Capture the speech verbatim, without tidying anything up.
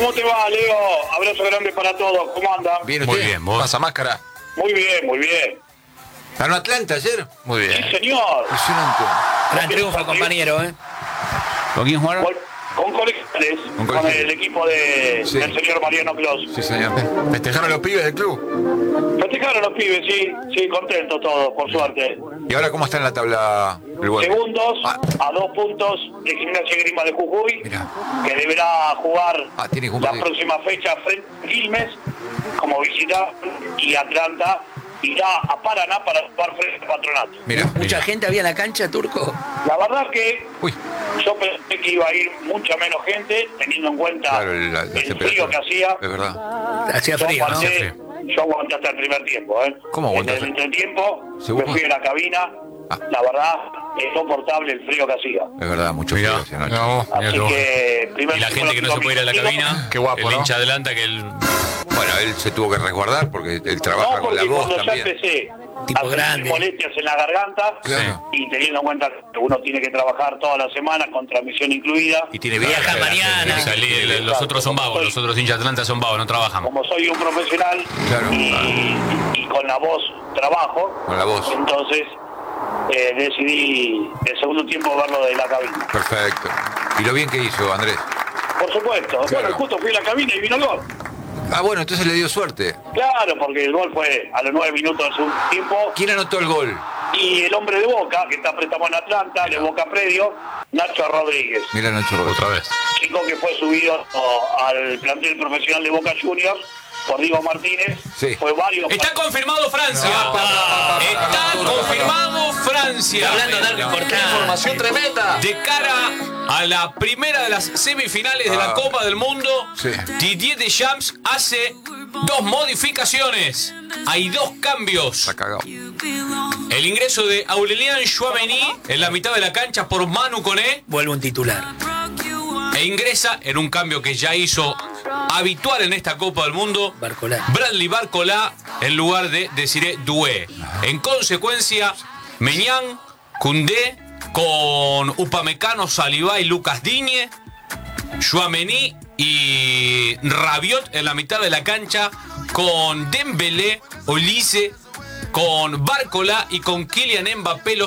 ¿Cómo te va, Leo? Abrazo grande para todos. ¿Cómo andan? Bien, Muy usted. bien, vos. Pasa máscara. Muy bien, muy bien. ¿Ganó Atlanta ayer? Muy Sí, bien. señor. Impresionante. Gran triunfo, compañero, ¿eh? ¿Con quién jugaron? Con, con Colegiales, Con con, Colegiales. el equipo de, Sí. del señor Mariano Clos. Sí, señor. ¿Festejaron los pibes del club? Festejaron los pibes, sí, sí, contentos todos, por suerte. ¿Y ahora cómo está en la tabla el Güell? Segundos, Ah. a dos puntos de Gimnasia y Grima de Jujuy, Mirá. que deberá jugar Ah, tiene que un la partido. próxima fecha frente a Quilmes como visita, y Atlanta irá a Paraná para jugar frente a Patronato. Mira. Mucha gente había en la cancha, Turco. La verdad que Uy, yo pensé que iba a ir mucha menos gente, teniendo en cuenta claro, el, la, la el frío temperatura. que hacía. Es verdad. Hacía Yo frío, ¿no? aguanté, yo aguanté hasta el primer tiempo. ¿eh? ¿Cómo aguantaste? En el entretiempo ¿Seguro? me fui a la cabina. Ah. La verdad, es soportable el frío que hacía. Es verdad, mucho Mirá, frío esa noche. no, mirá Así tú. que, primer Y la tiempo gente que no se puede ir a la objetivo. cabina, Qué guapo, el ¿no? hincha adelanta que el... Bueno, él se tuvo que resguardar porque él trabaja No, con la porque voz cuando ya también. empecé Tipo a sentir grande. molestias en la garganta, Claro. y teniendo en cuenta que uno tiene que trabajar toda la semana con transmisión incluida, Y tiene Viaja viaje. mañana. Salí, los otros son vagos, los otros hinchas de Atlanta son vagos, no trabajan. como soy un profesional Claro. y, y con la voz trabajo, Con la voz. entonces eh, decidí el segundo tiempo verlo de la cabina. Perfecto. Y lo bien que hizo, Andrés. Por supuesto. Claro. Bueno, justo fui a la cabina y vino el gol. Ah, bueno, entonces le dio suerte. Claro, porque el gol fue a los nueve minutos del segundo tiempo. ¿Quién anotó el gol? Y el hombre de Boca, que está préstamo en Atlanta, de Boca Predio, Nacho Rodríguez. Mira, Nacho Rodríguez. Otra vez. Chico que fue subido oh, al plantel profesional de Boca Juniors por Diego Martínez. Sí. Fue varios. Está confirmado Francia. Está confirmado Francia. Hablando de algo importante. Información tremenda. De cara a la primera de las semifinales de la Ah. Copa del Mundo, Sí. Didier Deschamps hace dos modificaciones. Hay dos cambios. Está cagado. El ingreso de Aurélien Tchouaméni en la mitad de la cancha por Manu Koné, Vuelve un titular. e ingresa en un cambio que ya hizo habitual en esta Copa del Mundo, Barcolá. Bradley Barcola en lugar de Desiré Doué. En consecuencia, Meñán, Koundé con Upamecano, Saliba y Lucas Digne, Tchouaméni y Rabiot en la mitad de la cancha con Dembélé, Olise, con Barcola y con Kylian Mbappé. Los